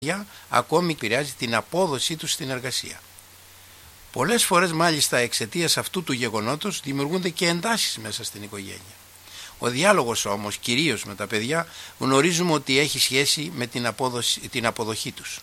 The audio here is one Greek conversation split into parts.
ακόμη επηρεάζει την απόδοσή τους στην εργασία. Πολλές φορές μάλιστα εξαιτίας αυτού του γεγονότος δημιουργούνται και εντάσεις μέσα στην οικογένεια. Ο διάλογος όμως, κυρίως με τα παιδιά, γνωρίζουμε ότι έχει σχέση με την αποδοχή τους.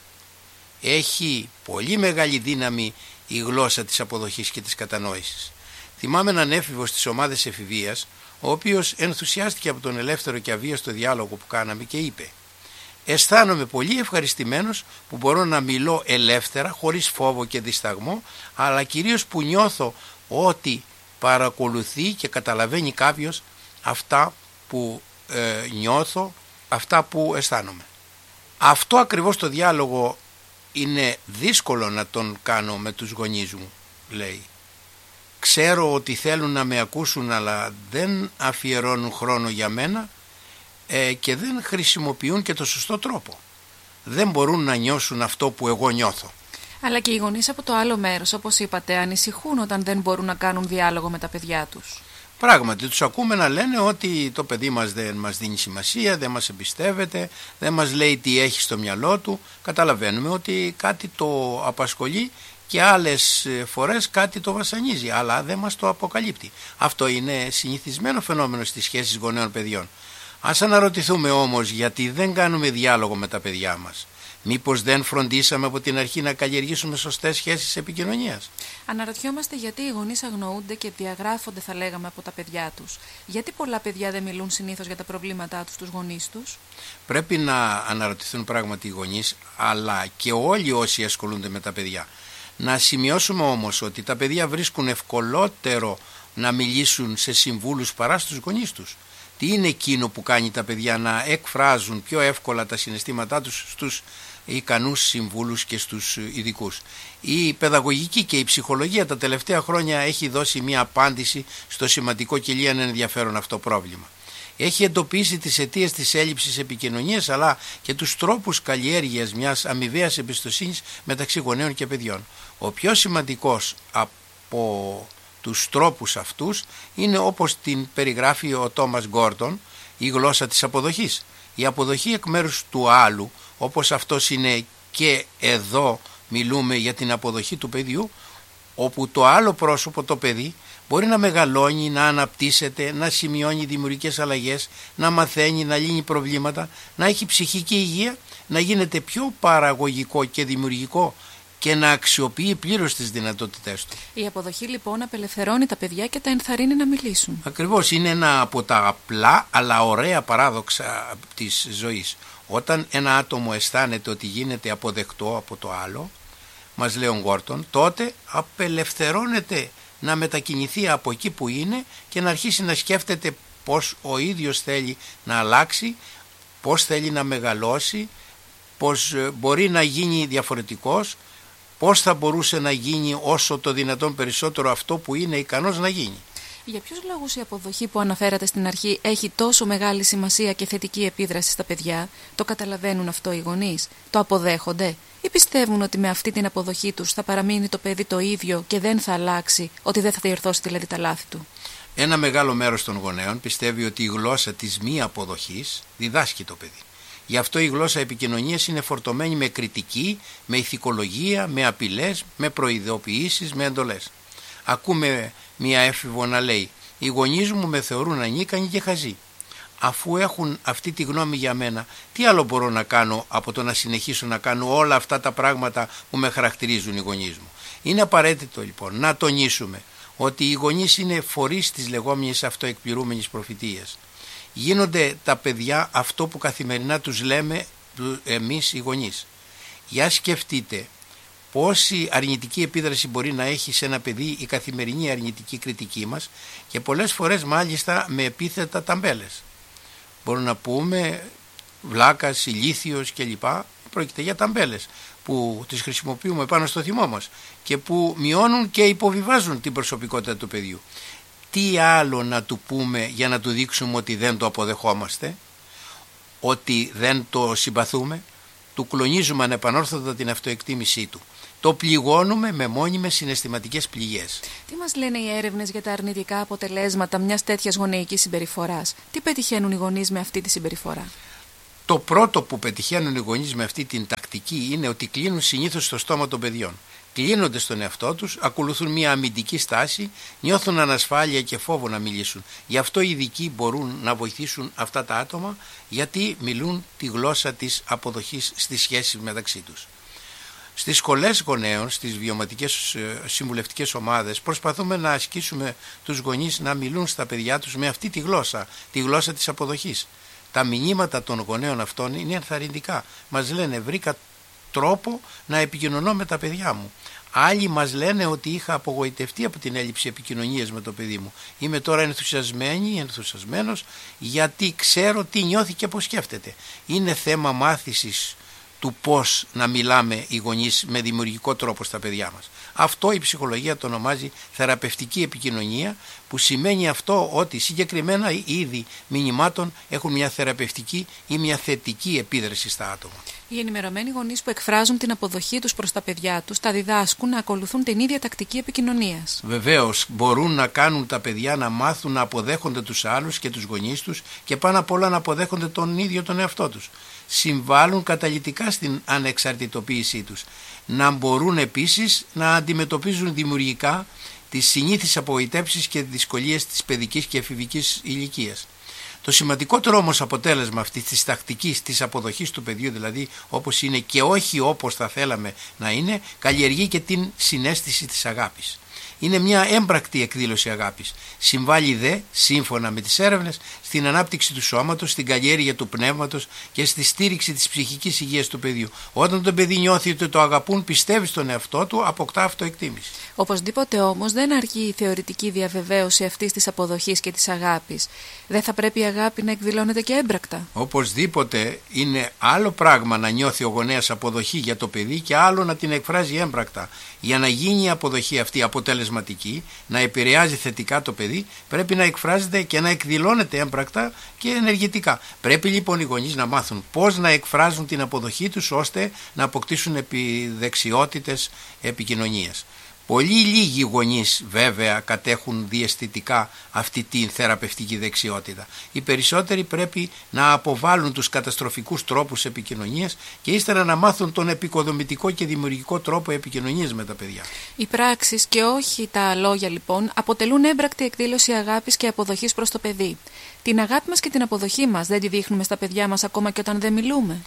Έχει πολύ μεγάλη δύναμη η γλώσσα της αποδοχής και της κατανόησης. Θυμάμαι έναν έφηβο στις ομάδες εφηβείας, ο οποίος ενθουσιάστηκε από τον ελεύθερο και αβίαστο διάλογο που κάναμε και είπε: «Αισθάνομαι πολύ ευχαριστημένος που μπορώ να μιλώ ελεύθερα, χωρίς φόβο και δισταγμό, αλλά κυρίως που νιώθω ότι παρακολουθεί και καταλαβαίνει κάποιος αυτά που νιώθω, αυτά που αισθάνομαι». Αυτό ακριβώς το διάλογο είναι δύσκολο να τον κάνω με τους γονείς μου, λέει. Ξέρω ότι θέλουν να με ακούσουν, αλλά δεν αφιερώνουν χρόνο για μένα και δεν χρησιμοποιούν και το σωστό τρόπο. Δεν μπορούν να νιώσουν αυτό που εγώ νιώθω. Αλλά και οι γονείς από το άλλο μέρος, όπως είπατε, ανησυχούν όταν δεν μπορούν να κάνουν διάλογο με τα παιδιά τους. Πράγματι, τους ακούμε να λένε ότι το παιδί μας δεν μας δίνει σημασία, δεν μας εμπιστεύεται, δεν μας λέει τι έχει στο μυαλό του. Καταλαβαίνουμε ότι κάτι το απασχολεί και άλλες φορές κάτι το βασανίζει, αλλά δεν μας το αποκαλύπτει. Αυτό είναι συνηθισμένο φαινόμενο στις σχέσεις γονέων παιδιών. Ας αναρωτηθούμε όμως γιατί δεν κάνουμε διάλογο με τα παιδιά μας. Μήπως δεν φροντίσαμε από την αρχή να καλλιεργήσουμε σωστές σχέσεις επικοινωνίας? Αναρωτιόμαστε γιατί οι γονείς αγνοούνται και διαγράφονται, θα λέγαμε, από τα παιδιά τους. Γιατί πολλά παιδιά δεν μιλούν συνήθως για τα προβλήματά τους στους γονείς τους? Πρέπει να αναρωτηθούν πράγματι οι γονείς, αλλά και όλοι όσοι ασχολούνται με τα παιδιά. Να σημειώσουμε όμως ότι τα παιδιά βρίσκουν ευκολότερο να μιλήσουν σε συμβούλους παρά στους γονείς τους. Τι είναι εκείνο που κάνει τα παιδιά να εκφράζουν πιο εύκολα τα συναισθήματά τους στους ικανούς συμβούλους και στους ειδικούς? Η παιδαγωγική και η ψυχολογία τα τελευταία χρόνια έχει δώσει μια απάντηση στο σημαντικό και λίγαν ενδιαφέρον αυτό πρόβλημα. Έχει εντοπίσει τις αιτίες της έλλειψης επικοινωνίας, αλλά και τους τρόπους καλλιέργειας μιας αμοιβαίας εμπιστοσύνης μεταξύ γονέων και παιδιών. Ο πιο σημαντικός από τους τρόπους αυτούς είναι, όπως την περιγράφει ο Τόμας Γκόρντον, η γλώσσα της αποδοχής. Η αποδοχή εκ μέρους του άλλου, όπως αυτός είναι και εδώ μιλούμε για την αποδοχή του παιδιού, όπου το άλλο πρόσωπο, το παιδί, μπορεί να μεγαλώνει, να αναπτύσσεται, να σημειώνει δημιουργικές αλλαγές, να μαθαίνει, να λύνει προβλήματα, να έχει ψυχική υγεία, να γίνεται πιο παραγωγικό και δημιουργικό και να αξιοποιεί πλήρως τις δυνατότητές του. Η αποδοχή λοιπόν απελευθερώνει τα παιδιά και τα ενθαρρύνει να μιλήσουν. Ακριβώς, είναι ένα από τα απλά αλλά ωραία παράδοξα της ζωής. Όταν ένα άτομο αισθάνεται ότι γίνεται αποδεκτό από το άλλο, μας λέει ο Γκόρντον, τότε απελευθερώνεται να μετακινηθεί από εκεί που είναι και να αρχίσει να σκέφτεται πώς ο ίδιος θέλει να αλλάξει, πώς θέλει να μεγαλώσει, πώς μπορεί να γίνει διαφορετικός, πώς θα μπορούσε να γίνει όσο το δυνατόν περισσότερο αυτό που είναι ικανός να γίνει. Για ποιους λόγους η αποδοχή που αναφέρατε στην αρχή έχει τόσο μεγάλη σημασία και θετική επίδραση στα παιδιά? Το καταλαβαίνουν αυτό οι γονείς? Το αποδέχονται? Ή πιστεύουν ότι με αυτή την αποδοχή τους θα παραμείνει το παιδί το ίδιο και δεν θα αλλάξει, ότι δεν θα διορθώσει δηλαδή τα λάθη του? Ένα μεγάλο μέρος των γονέων πιστεύει ότι η γλώσσα της μη αποδοχής διδάσκει το παιδί. Γι' αυτό η γλώσσα επικοινωνίας είναι φορτωμένη με κριτική, με ηθικολογία, με απειλές, με προειδοποιήσεις, με εντολές. Ακούμε μια έφηβο να λέει: «Οι γονείς μου με θεωρούν ανίκανη και χαζή». Αφού έχουν αυτή τη γνώμη για μένα, τι άλλο μπορώ να κάνω από το να συνεχίσω να κάνω όλα αυτά τα πράγματα που με χαρακτηρίζουν οι γονείς μου? Είναι απαραίτητο λοιπόν να τονίσουμε ότι οι γονείς είναι φορείς της λεγόμενης αυτοεκπληρούμενης προφητείας. Γίνονται τα παιδιά αυτό που καθημερινά τους λέμε εμείς οι γονείς. Για σκεφτείτε πόση αρνητική επίδραση μπορεί να έχει σε ένα παιδί η καθημερινή αρνητική κριτική μας, και πολλές φορές μάλιστα με επίθετα ταμπέλες. Μπορούμε να πούμε βλάκας, ηλίθιος κλπ. Πρόκειται για ταμπέλες που τις χρησιμοποιούμε πάνω στο θυμό μας και που μειώνουν και υποβιβάζουν την προσωπικότητα του παιδιού. Τι άλλο να του πούμε για να του δείξουμε ότι δεν το αποδεχόμαστε, ότι δεν το συμπαθούμε? Του κλονίζουμε ανεπανόρθωτα την αυτοεκτίμησή του. Το πληγώνουμε με μόνιμες συναισθηματικές πληγές. Τι μας λένε οι έρευνες για τα αρνητικά αποτελέσματα μιας τέτοιας γονεϊκής συμπεριφοράς? Τι πετυχαίνουν οι γονείς με αυτή τη συμπεριφορά? Το πρώτο που πετυχαίνουν οι γονείς με αυτή την τακτική είναι ότι κλείνουν συνήθως το στόμα των παιδιών. Κλείνονται στον εαυτό τους, ακολουθούν μια αμυντική στάση, νιώθουν ανασφάλεια και φόβο να μιλήσουν. Γι' αυτό οι ειδικοί μπορούν να βοηθήσουν αυτά τα άτομα, γιατί μιλούν τη γλώσσα της αποδοχής στις σχέσεις μεταξύ τους. Στις σχολές γονέων, στις βιωματικές συμβουλευτικές ομάδες, προσπαθούμε να ασκήσουμε τους γονείς να μιλούν στα παιδιά τους με αυτή τη γλώσσα της αποδοχής. Τα μηνύματα των γονέων αυτών είναι ενθαρρυντικά. Μας λένε, βρήκα τρόπο να επικοινωνώ με τα παιδιά μου. Άλλοι μας λένε ότι είχα απογοητευτεί από την έλλειψη επικοινωνίας με το παιδί μου. Είμαι τώρα ενθουσιασμένος γιατί ξέρω τι νιώθει και πώς σκέφτεται. Είναι θέμα μάθησης του πώς να μιλάμε οι γονείς με δημιουργικό τρόπο στα παιδιά μας. Αυτό η ψυχολογία το ονομάζει θεραπευτική επικοινωνία, που σημαίνει αυτό ότι συγκεκριμένα είδη μηνυμάτων έχουν μια θεραπευτική ή μια θετική επίδραση στα άτομα. Οι ενημερωμένοι γονείς που εκφράζουν την αποδοχή τους προς τα παιδιά τους τα διδάσκουν να ακολουθούν την ίδια τακτική επικοινωνίας. Βεβαίως, μπορούν να κάνουν τα παιδιά να μάθουν να αποδέχονται τους άλλους και τους γονείς τους και πάνω απ' όλα να αποδέχονται τον ίδιο τον εαυτό τους. Συμβάλλουν καταλυτικά στην ανεξαρτητοποίησή τους. Να μπορούν επίσης να αντιμετωπίζουν δημιουργικά τις συνήθεις απογοητεύσεις και δυσκολίες της παιδικής και εφηβικής ηλικίας. Το σημαντικότερο όμως αποτέλεσμα αυτής της τακτικής της αποδοχής του παιδιού, δηλαδή όπως είναι και όχι όπως θα θέλαμε να είναι, καλλιεργεί και την συναίσθηση της αγάπης. Είναι μια έμπρακτη εκδήλωση αγάπης. Συμβάλλει δε, σύμφωνα με τις έρευνες, στην ανάπτυξη του σώματος, στην καλλιέργεια του πνεύματος και στη στήριξη της ψυχικής υγείας του παιδιού. Όταν το παιδί νιώθει ότι το αγαπούν, πιστεύει στον εαυτό του, αποκτά αυτοεκτίμηση. Οπωσδήποτε όμως δεν αρκεί η θεωρητική διαβεβαίωση αυτής της αποδοχής και της αγάπης. Δεν θα πρέπει η αγάπη να εκδηλώνεται και έμπρακτα? Οπωσδήποτε είναι άλλο πράγμα να νιώθει ο γονέας αποδοχή για το παιδί και άλλο να την εκφράζει έμπρακτα. Για να γίνει η αποδοχή αυτή αποτελεσματική, να επηρεάζει θετικά το παιδί, πρέπει να εκφράζεται και να εκδηλώνεται έμπρακτα και ενεργητικά. Πρέπει λοιπόν οι γονείς να μάθουν πώς να εκφράζουν την αποδοχή τους, ώστε να αποκτήσουν δεξιότητες επικοινωνίας. Πολύ λίγοι γονείς βέβαια κατέχουν διαισθητικά αυτή τη θεραπευτική δεξιότητα. Οι περισσότεροι πρέπει να αποβάλουν τους καταστροφικούς τρόπους επικοινωνίας και ύστερα να μάθουν τον επικοδομητικό και δημιουργικό τρόπο επικοινωνίας με τα παιδιά. Οι πράξεις και όχι τα λόγια λοιπόν αποτελούν έμπρακτη εκδήλωση αγάπης και αποδοχής προς το παιδί. Την αγάπη μας και την αποδοχή μας δεν τη δείχνουμε στα παιδιά μας ακόμα και όταν δεν μιλούμε?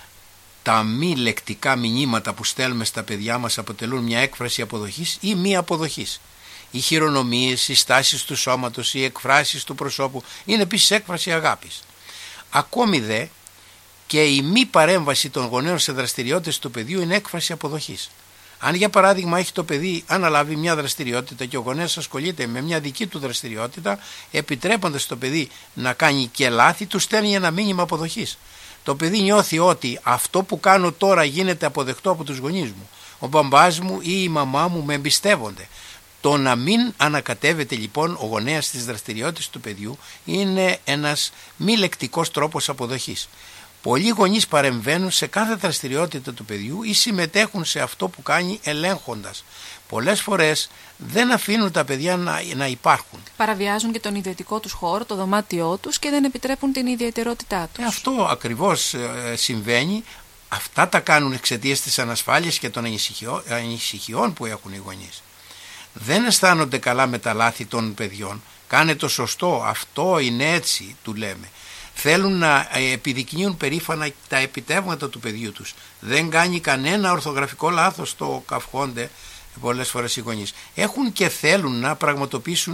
Τα μη λεκτικά μηνύματα που στέλνουμε στα παιδιά μας αποτελούν μια έκφραση αποδοχής ή μη αποδοχής. Οι χειρονομίες, οι στάσεις του σώματος, οι εκφράσεις του προσώπου είναι επίσης έκφραση αγάπης. Ακόμη δε και η μη παρέμβαση των γονέων σε δραστηριότητες του παιδιού είναι έκφραση αποδοχής. Αν για παράδειγμα έχει το παιδί αναλάβει μια δραστηριότητα και ο γονέας ασχολείται με μια δική του δραστηριότητα, επιτρέποντας το παιδί να κάνει και λάθη, του στέλνει ένα μήνυμα αποδοχής. Το παιδί νιώθει ότι αυτό που κάνω τώρα γίνεται αποδεκτό από τους γονείς μου. Ο μπαμπάς μου ή η μαμά μου με εμπιστεύονται. Το να μην ανακατεύεται λοιπόν ο γονέας στις δραστηριότητες του παιδιού είναι ένας μη λεκτικός τρόπος αποδοχής. Πολλοί γονείς παρεμβαίνουν σε κάθε δραστηριότητα του παιδιού ή συμμετέχουν σε αυτό που κάνει ελέγχοντας. Πολλές φορές δεν αφήνουν τα παιδιά να υπάρχουν. Παραβιάζουν και τον ιδιωτικό τους χώρο, το δωμάτιό τους, και δεν επιτρέπουν την ιδιαιτερότητά τους. Αυτό ακριβώς συμβαίνει. Αυτά τα κάνουν εξαιτίας της ανασφάλειας και των ανησυχιών που έχουν οι γονείς. Δεν αισθάνονται καλά με τα λάθη των παιδιών. Κάνε το σωστό, αυτό είναι έτσι, του λέμε. Θέλουν να επιδεικνύουν περήφανα τα επιτεύγματα του παιδιού τους. Δεν κάνει κανένα ορθογραφικό λάθος, το καυχόνται πολλές φορές οι γονείς. Έχουν και θέλουν να πραγματοποιήσουν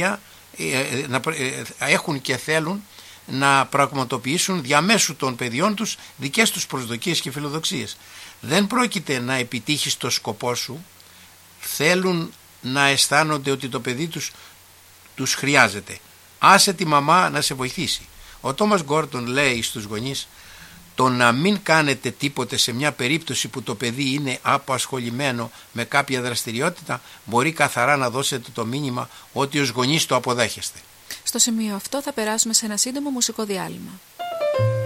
να πραγματοποιήσουν διαμέσου των παιδιών τους δικές τους προσδοκίες και φιλοδοξίες. Δεν πρόκειται να επιτύχεις το σκοπό σου. Θέλουν να αισθάνονται ότι το παιδί τους χρειάζεται. Άσε τη μαμά να σε βοηθήσει. Ο Τόμας Γκόρντον λέει στους γονείς: το να μην κάνετε τίποτε σε μια περίπτωση που το παιδί είναι απασχολημένο με κάποια δραστηριότητα μπορεί καθαρά να δώσετε το μήνυμα ότι ως γονείς το αποδέχεστε. Στο σημείο αυτό θα περάσουμε σε ένα σύντομο μουσικό διάλειμμα.